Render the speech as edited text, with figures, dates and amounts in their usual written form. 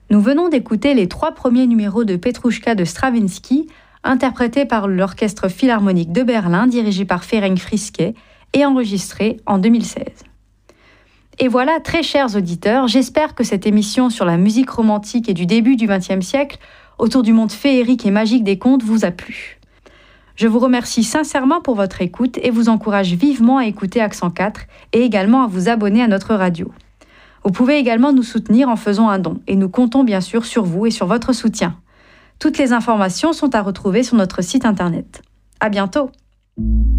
Nous venons d'écouter les 3 premiers numéros de Petrouchka de Stravinsky, interprétés par l'Orchestre Philharmonique de Berlin, dirigé par Ferenc Friske, et enregistrés en 2016. Et voilà, très chers auditeurs, j'espère que cette émission sur la musique romantique et du début du XXe siècle, autour du monde féerique et magique des contes, vous a plu. Je vous remercie sincèrement pour votre écoute et vous encourage vivement à écouter Accent 4 et également à vous abonner à notre radio. Vous pouvez également nous soutenir en faisant un don et nous comptons bien sûr sur vous et sur votre soutien. Toutes les informations sont à retrouver sur notre site internet. À bientôt!